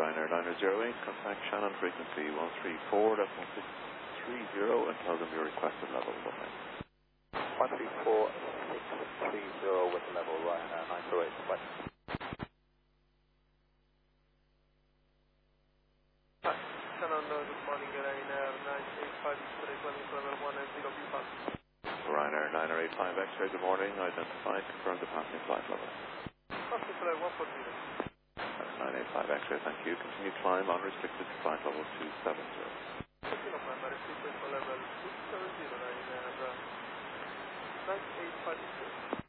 Ryanair 908, contact Shannon frequency 134.1630 and tell them your requested level. 134.630 with the level Ryanair 908. Bye. Shannon, good morning, Ryanair 985, level 1 and 0 B5. Ryanair 985 X-ray, good morning. Identified, confirm the passing flight level. Passing flight 140. 985 X-ray, thank you. Continue climb unrestricted to flight level 270. Continue climb unrestricted to level 270, Ryanair 985.